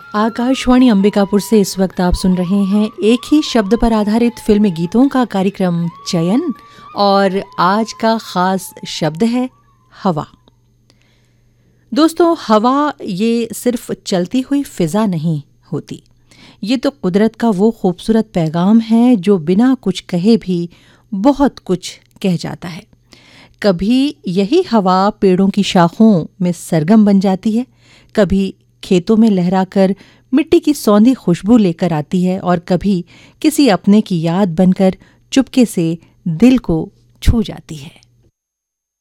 आकाशवाणी अंबिकापुर से इस वक्त आप सुन रहे हैं एक ही शब्द पर आधारित फिल्मी गीतों का कार्यक्रम चयन, और आज का खास शब्द है हवा। दोस्तों, हवा ये सिर्फ चलती हुई फिजा नहीं होती, ये तो कुदरत का वो खूबसूरत पैगाम है जो बिना कुछ कहे भी बहुत कुछ कह जाता है। कभी यही हवा पेड़ों की शाखों में सरगम बन जाती है, कभी खेतों में लहराकर मिट्टी की सौंधी खुशबू लेकर आती है, और कभी किसी अपने की याद बनकर चुपके से दिल को छू जाती है।